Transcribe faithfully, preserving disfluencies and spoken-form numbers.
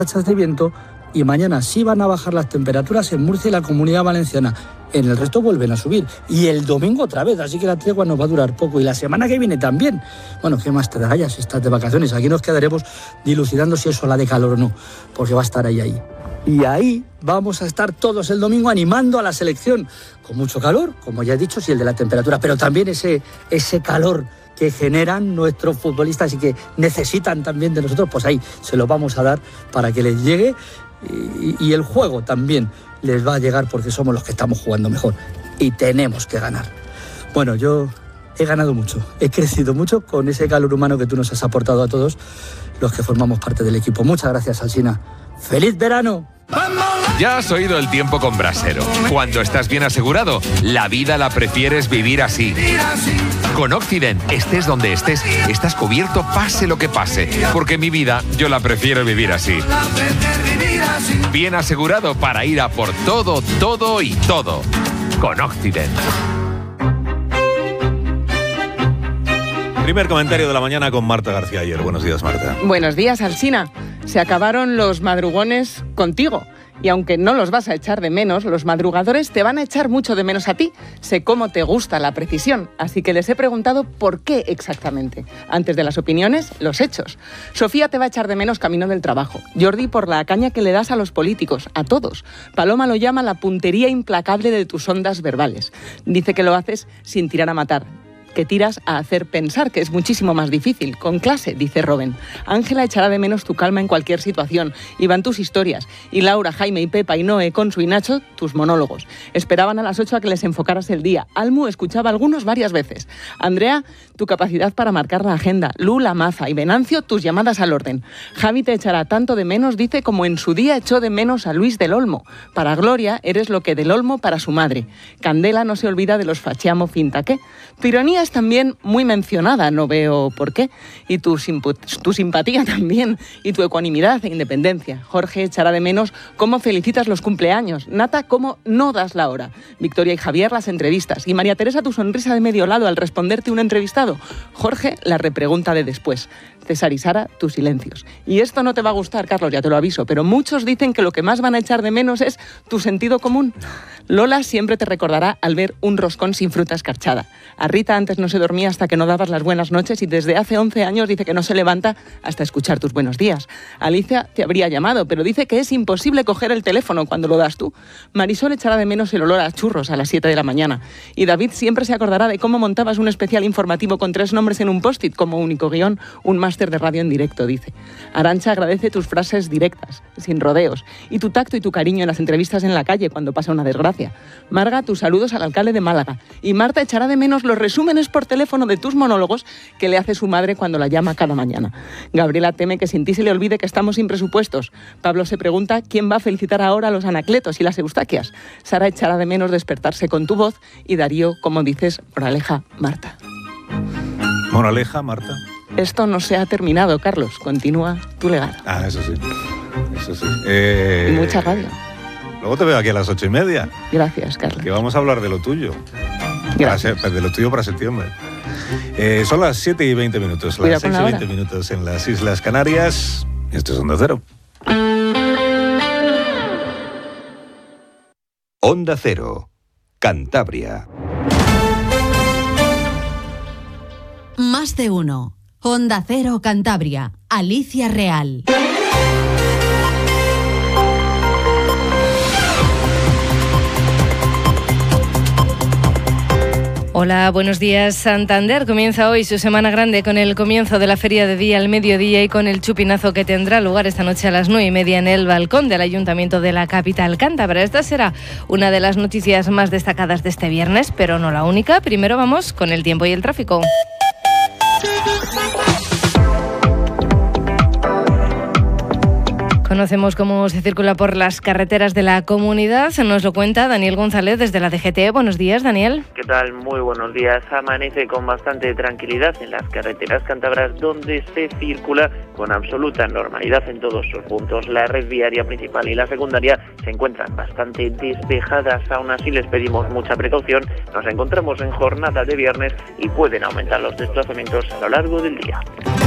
rachas de viento y mañana sí van a bajar las temperaturas en Murcia y la Comunidad Valenciana. En el resto vuelven a subir. Y el domingo otra vez, así que la tregua nos va a durar poco. Y la semana que viene también. Bueno, ¿qué más te da ya si estás de vacaciones? Aquí nos quedaremos dilucidando si es ola de calor o no, porque va a estar ahí, ahí. Y ahí vamos a estar todos el domingo animando a la selección. Con mucho calor, como ya he dicho, sí, el de la temperatura, pero también ese, ese calor que generan nuestros futbolistas y que necesitan también de nosotros, pues ahí se lo vamos a dar para que les llegue. Y, y el juego también les va a llegar porque somos los que estamos jugando mejor y tenemos que ganar. Bueno, yo he ganado mucho, he crecido mucho con ese calor humano que tú nos has aportado a todos los que formamos parte del equipo. Muchas gracias, Alsina. ¡Feliz verano! Ya has oído el tiempo con Brasero. Cuando estás bien asegurado, la vida la prefieres vivir así. Con Occident, estés donde estés, estás cubierto pase lo que pase. Porque mi vida, yo la prefiero vivir así. Bien asegurado para ir a por todo, todo y todo. Con Occident. Primer comentario de la mañana con Marta García Ayer. Buenos días, Marta. Buenos días, Alsina. Se acabaron los madrugones contigo. Y aunque no los vas a echar de menos, los madrugadores te van a echar mucho de menos a ti. Sé cómo te gusta la precisión, así que les he preguntado por qué exactamente. Antes de las opiniones, los hechos. Sofía te va a echar de menos camino del trabajo. Jordi por la caña que le das a los políticos, a todos. Paloma lo llama la puntería implacable de tus ondas verbales. Dice que lo haces sin tirar a matar, que tiras a hacer pensar, que es muchísimo más difícil, con clase, dice Robin. Ángela echará de menos tu calma en cualquier situación. Iván, tus historias. Y Laura, Jaime y Pepa y Noé, Consu y Nacho, tus monólogos. Esperaban a las ocho a que les enfocaras el día. Almu escuchaba algunos varias veces. Andrea, tu capacidad para marcar la agenda. Lu, la maza. Y Venancio, tus llamadas al orden. Javi te echará tanto de menos, dice, como en su día echó de menos a Luis del Olmo. Para Gloria, eres lo que del Olmo para su madre. Candela no se olvida de los fachiamo fintaqué. Tu ironía es también muy mencionada, no veo por qué. Y tu, simpu- tu simpatía también, y tu ecuanimidad e independencia. Jorge echará de menos cómo felicitas los cumpleaños. Nata, cómo no das la hora. Victoria y Javier, las entrevistas. Y María Teresa, tu sonrisa de medio lado al responderte un entrevistado. Jorge, la repregunta de después. César y Sara, tus silencios. Y esto no te va a gustar, Carlos, ya te lo aviso, pero muchos dicen que lo que más van a echar de menos es tu sentido común. Lola siempre te recordará al ver un roscón sin fruta escarchada. A Rita antes no se dormía hasta que no dabas las buenas noches y desde hace once años dice que no se levanta hasta escuchar tus buenos días. Alicia te habría llamado, pero dice que es imposible coger el teléfono cuando lo das tú. Marisol echará de menos el olor a churros a las siete de la mañana. Y David siempre se acordará de cómo montabas un especial informativo con tres nombres en un post-it como único guión, un máster de radio en directo, dice. Arantxa agradece tus frases directas, sin rodeos, y tu tacto y tu cariño en las entrevistas en la calle cuando pasa una desgracia. Marga, tus saludos al alcalde de Málaga. Y Marta echará de menos los resúmenes por teléfono de tus monólogos que le hace su madre cuando la llama cada mañana. Gabriela teme que sin ti se le olvide que estamos sin presupuestos. Pablo se pregunta quién va a felicitar ahora a los Anacletos y las Eustaquias. Sara echará de menos despertarse con tu voz y Darío, como dices, moraleja, Marta. Moraleja, Marta. Esto no se ha terminado, Carlos. Continúa tu legado. Ah, eso sí. Eso sí. Eh... Y mucha radio. Luego te veo aquí a las ocho y media. Gracias, Carlos. Que vamos a hablar de lo tuyo. Gracias. Para, de lo tuyo para septiembre. Eh, son las siete y veinte minutos. Cuidado las seis y veinte minutos en las Islas Canarias. Esto es Onda Cero. Onda Cero. Cantabria. Más de uno. Onda Cero Cantabria. Alicia Real. Hola, buenos días. Santander comienza hoy su semana grande con el comienzo de la Feria de Día al mediodía y con el chupinazo que tendrá lugar esta noche a las nueve y media en el balcón del Ayuntamiento de la capital cántabra. Esta será una de las noticias más destacadas de este viernes, pero no la única. Primero vamos con el tiempo y el tráfico. Conocemos cómo se circula por las carreteras de la comunidad. Nos lo cuenta Daniel González desde la D G T. Buenos días, Daniel. ¿Qué tal? Muy buenos días. Amanece con bastante tranquilidad en las carreteras cántabras, donde se circula con absoluta normalidad en todos sus puntos. La red viaria principal y la secundaria se encuentran bastante despejadas. Aún así les pedimos mucha precaución. Nos encontramos en jornada de viernes y pueden aumentar los desplazamientos a lo largo del día.